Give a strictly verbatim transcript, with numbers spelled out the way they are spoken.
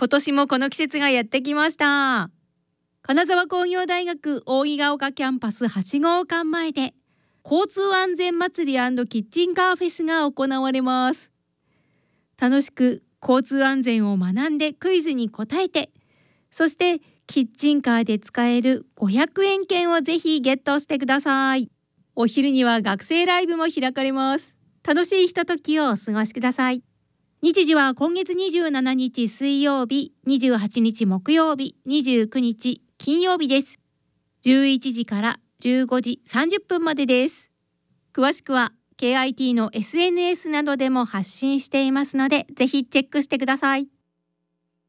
今年もこの季節がやってきました。金沢工業大学扇ヶ丘キャンパスはち号館前で交通安全祭り&キッチンカーフェスが行われます。楽しく交通安全を学んでクイズに答えて、そしてキッチンカーで使えるごひゃくえん券をぜひゲットしてください。お昼には学生ライブも開かれます。楽しいひとときをお過ごしください。日時は今月にじゅうしちにち水曜日、にじゅうはちにち木曜日、にじゅうくにち金曜日です。じゅういちじからじゅうごじさんじゅっぷんまでです。詳しくは ケーアイティー の エスエヌエス などでも発信していますので、ぜひチェックしてください。